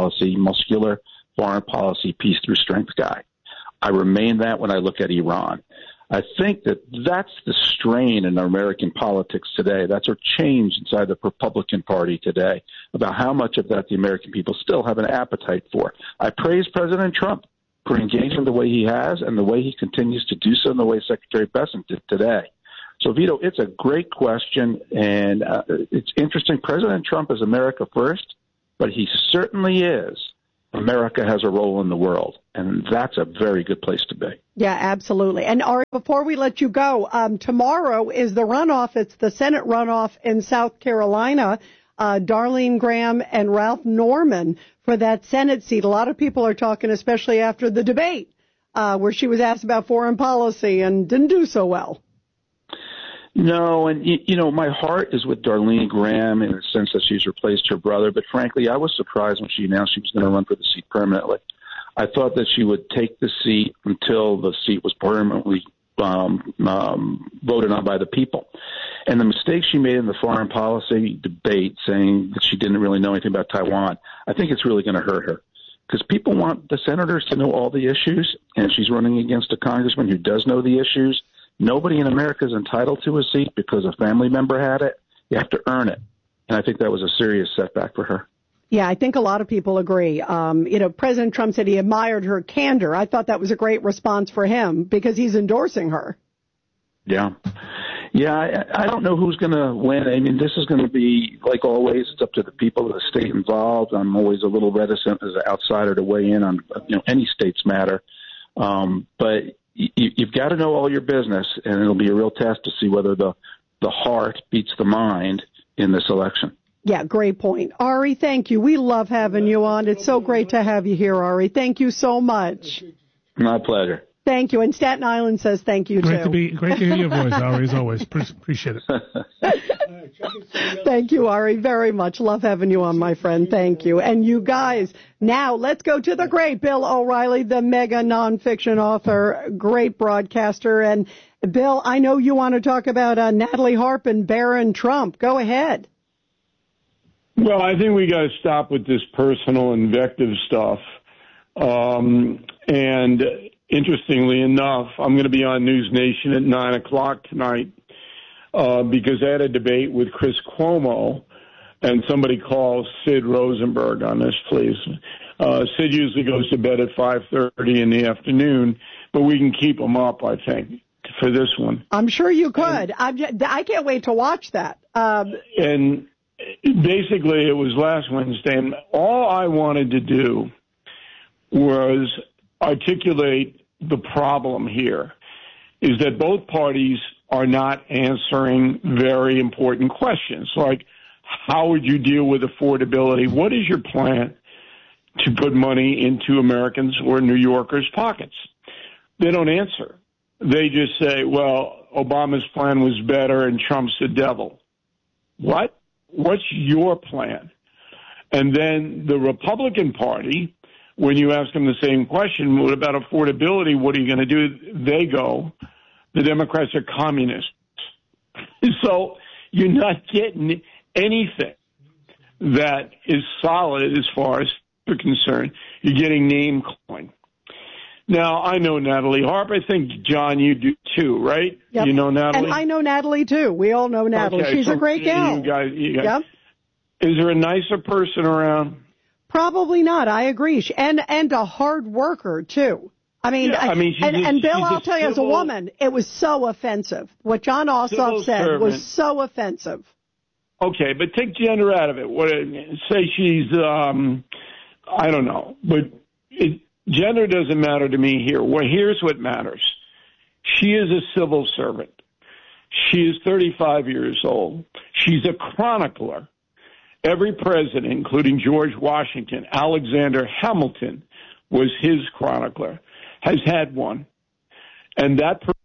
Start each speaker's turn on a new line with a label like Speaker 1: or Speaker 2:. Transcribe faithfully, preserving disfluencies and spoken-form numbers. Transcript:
Speaker 1: policy, muscular foreign policy, peace through strength guy. I remain that when I look at Iran. I think that that's the strain in American politics today. That's our change inside the Republican Party today about how much of that the American people still have an appetite for. I praise President Trump for engaging the way he has and the way he continues to do so and the way Secretary Bessent did today. So, Vito, it's a great question, and uh, it's interesting. President Trump is America first, but he certainly is America has a role in the world, and that's a very good place to be.
Speaker 2: Yeah, absolutely. And Ari, before we let you go, um, tomorrow is the runoff. It's the Senate runoff in South Carolina. Uh, Darlene Graham and Ralph Norman for that Senate seat. A lot of people are talking, especially after the debate, uh, where she was asked about foreign policy and didn't do so well.
Speaker 1: No, and, you know, my heart is with Darlene Graham in the sense that she's replaced her brother. But frankly, I was surprised when she announced she was going to run for the seat permanently. I thought that she would take the seat until the seat was permanently um, um, voted on by the people. And the mistake she made in the foreign policy debate, saying that she didn't really know anything about Taiwan, I think it's really going to hurt her. Because people want the senators to know all the issues, and she's running against a congressman who does know the issues. Nobody in America is entitled to a seat because a family member had it. You have to earn it. And I think that was a serious setback for her.
Speaker 2: Yeah, I think a lot of people agree. Um, you know, President Trump said he admired her candor. I thought that was a great response for him because he's endorsing her.
Speaker 1: Yeah. Yeah, I, I don't know who's going to win. I mean, this is going to be, like always, it's up to the people of the state involved. I'm always a little reticent as an outsider to weigh in on, you know, any state's matter. Um, but you, you've got to know all your business, and it'll be a real test to see whether the, the heart beats the mind in this election.
Speaker 2: Yeah, great point. Ari, thank you. We love having you on. It's so great to have you here, Ari. Thank you so much.
Speaker 1: My pleasure.
Speaker 2: Thank you. And Staten Island says thank you,
Speaker 3: great
Speaker 2: too.
Speaker 3: To be, great to hear your voice, Ari, as always. Appreciate
Speaker 2: it. Thank you, Ari, very much. Love having you on, my friend. Thank you. And you guys, now let's go to the great Bill O'Reilly, the mega nonfiction author, great broadcaster. And, Bill, I know you want to talk about uh, Natalie Harp and Barron Trump. Go ahead.
Speaker 4: Well, I think we got to stop with this personal invective stuff. Um, and interestingly enough, I'm going to be on News Nation at nine o'clock tonight uh, because I had a debate with Chris Cuomo, and somebody calls Sid Rosenberg on this, please. Uh, Sid usually goes to bed at five thirty in the afternoon, but we can keep him up, I think, for this one.
Speaker 2: I'm sure you could. I'm just, I can't wait to watch that. Um,
Speaker 4: and basically, it was last Wednesday, and all I wanted to do was articulate the problem here, is that both parties are not answering very important questions, like how would you deal with affordability? What is your plan to put money into Americans or New Yorkers' pockets? They don't answer. They just say, well, Obama's plan was better and Trump's the devil. What? What's your plan? And then the Republican Party, when you ask them the same question, what about affordability? What are you going to do? They go, the Democrats are communists. So you're not getting anything that is solid as far as you're concerned. You're getting name calling. Now, I know Natalie Harp. I think, John, you do too, right?
Speaker 2: Yep.
Speaker 4: You know Natalie?
Speaker 2: And I know Natalie, too. We all know Natalie.
Speaker 4: Okay,
Speaker 2: She's
Speaker 4: so
Speaker 2: a great gal.
Speaker 4: You guys, you guys,
Speaker 2: yep.
Speaker 4: Is there a nicer person around?
Speaker 2: Probably not. I agree. She, and and a hard worker, too. I mean,
Speaker 4: yeah, I mean
Speaker 2: and,
Speaker 4: a,
Speaker 2: and Bill, I'll tell you,
Speaker 4: civil,
Speaker 2: as a woman, it was so offensive. What John Ossoff said
Speaker 4: servant.
Speaker 2: was so offensive.
Speaker 4: Okay, but take gender out of it. What, say she's, um, I don't know, but it, gender doesn't matter to me here. Well, here's what matters. She is a civil servant. She is thirty-five years old. She's a chronicler. Every president, including George Washington, Alexander Hamilton was his chronicler, has had one. And that